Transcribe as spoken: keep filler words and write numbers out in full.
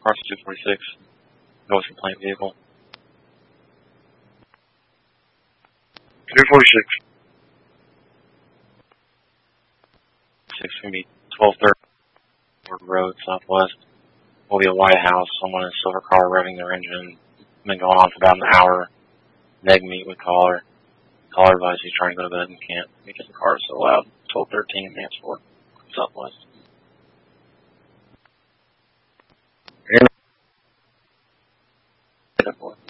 Cross two forty-six, north complaint vehicle. two forty-six. six gonna be twelve thirty Road, Southwest. Will be a White House. Someone in a silver car revving their engine. Been going on for about an hour. Neg meet with caller. Caller advises he's trying to go to bed and can't because the car is so loud. twelve thirteen Mansfield, Southwest. Yeah. ten four.